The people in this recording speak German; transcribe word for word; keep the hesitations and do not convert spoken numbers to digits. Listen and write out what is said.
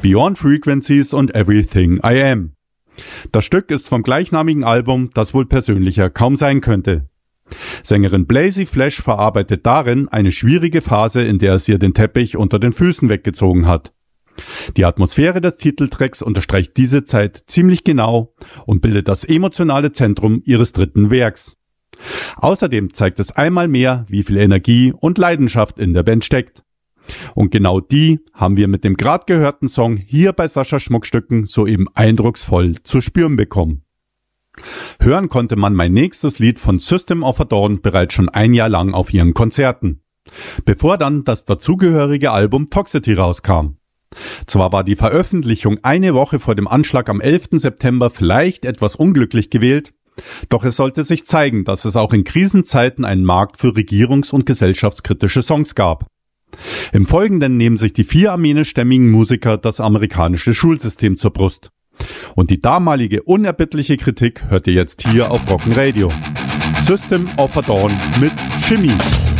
Beyond Frequencies und Everything I Am. Das Stück ist vom gleichnamigen Album, das wohl persönlicher kaum sein könnte. Sängerin Blazy Flash verarbeitet darin eine schwierige Phase, in der es ihr den Teppich unter den Füßen weggezogen hat. Die Atmosphäre des Titeltracks unterstreicht diese Zeit ziemlich genau und bildet das emotionale Zentrum ihres dritten Werks. Außerdem zeigt es einmal mehr, wie viel Energie und Leidenschaft in der Band steckt. Und genau die haben wir mit dem gerade gehörten Song hier bei Sascha Schmuckstücken soeben eindrucksvoll zu spüren bekommen. Hören konnte man mein nächstes Lied von System of a Down bereits schon ein Jahr lang auf ihren Konzerten, bevor dann das dazugehörige Album Toxicity rauskam. Zwar war die Veröffentlichung eine Woche vor dem Anschlag am elften September vielleicht etwas unglücklich gewählt, doch es sollte sich zeigen, dass es auch in Krisenzeiten einen Markt für regierungs- und gesellschaftskritische Songs gab. Im Folgenden nehmen sich die vier armenischstämmigen Musiker das amerikanische Schulsystem zur Brust. Und die damalige unerbittliche Kritik hört ihr jetzt hier auf Rock'n Radio. System of a Down mit Chemie.